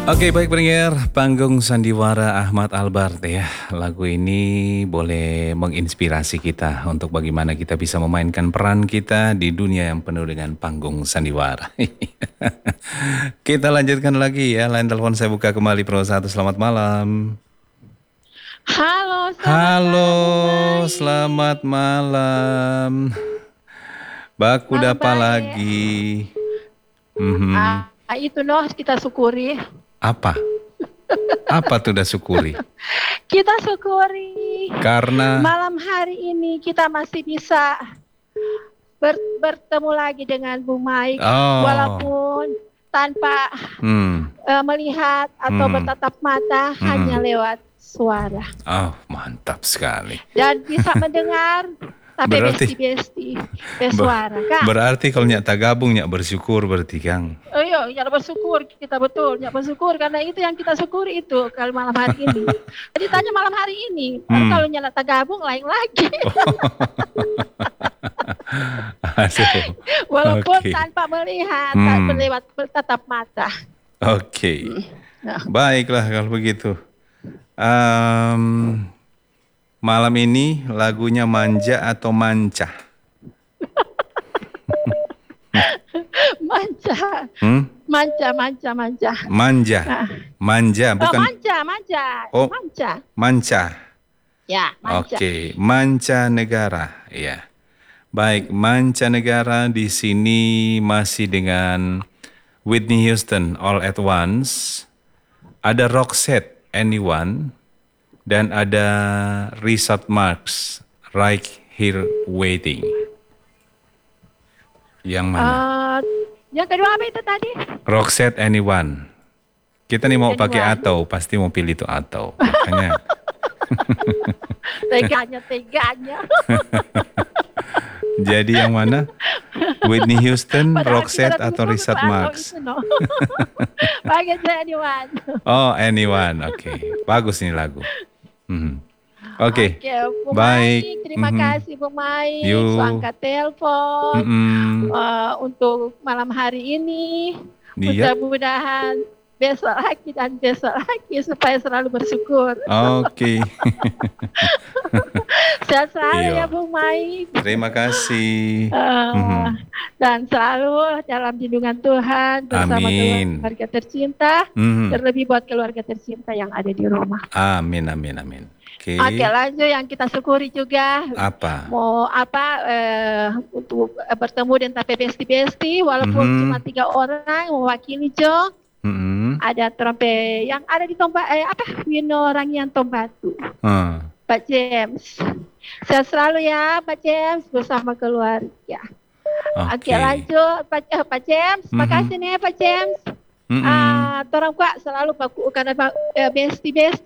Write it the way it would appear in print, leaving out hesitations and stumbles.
Oke, baik pendengar, panggung sandiwara Ahmad Albar ya. Lagu ini boleh menginspirasi kita untuk bagaimana kita bisa memainkan peran kita di dunia yang penuh dengan panggung sandiwara. Kita lanjutkan lagi ya, line telepon saya buka kembali Pro 1, selamat malam. Halo, selamat Halo, malam Bung Mai. selamat malam. Baku Malam dapa baik. lagi. Mhm. Itu loh kita syukuri. Apa? Apa tuh dah syukuri? Kita syukuri. Karena Malam hari ini kita masih bisa bertemu lagi dengan Bung Mai. Walaupun tanpa melihat atau bertatap mata, hanya lewat suara. Oh, mantap sekali. Dan bisa mendengar tapi besti bersuara kan. Berarti kalau nyak tak gabung nyak bersyukur berarti Kang. Oh iya, nyak bersyukur kita betul, nyak bersyukur karena itu yang kita syukuri itu kalau malam hari ini. Jadi tanya malam hari ini, kalau nyak tak gabung lain lagi. Walaupun tanpa melihat, tanpa lewat bertatap mata. Oke. Baiklah kalau begitu. Malam ini lagunya manja atau manca? Manja. Manja, bukan. Manja. Oh, manca. Ya, manca. Oke, manca negara. Ya. Baik, manca negara di sini masih dengan Whitney Houston, All at Once. Ada Roxette, Anyone. Dan ada Richard Marx, Right Here Waiting. Yang mana? Yang kedua apa itu tadi? Roxette, Anyone. Kita nih mau pakai atau, pasti mau pilih itu atau. Makanya. Teganya. Jadi yang mana? Whitney Houston, Roxette atau Richard Marx? Pakai Anyone. Oh, Anyone. Oke. Bagus nih lagu. Oke. Baik. Terima kasih Bung Mai. Angkat telepon untuk malam hari ini. Mudah-mudahan besok lagi supaya selalu bersyukur. Oke. Sehat selalu ya Bung Mai. Terima kasih. Dan selalu dalam lindungan Tuhan bersama keluarga tercinta, terlebih buat keluarga tercinta yang ada di rumah. Amin. Oke, lanjut yang kita syukuri juga. Apa? Mau untuk bertemu dengan besti walaupun cuma 3 orang mewakili Jo. Ada trompet yang ada di Wino Rangian Tombatu. Pak James. Sehat selalu ya Pak James bersama keluarga. Oke, lanjut Pak James. Makasih nih Pak James. Torang Pak selalu karena besti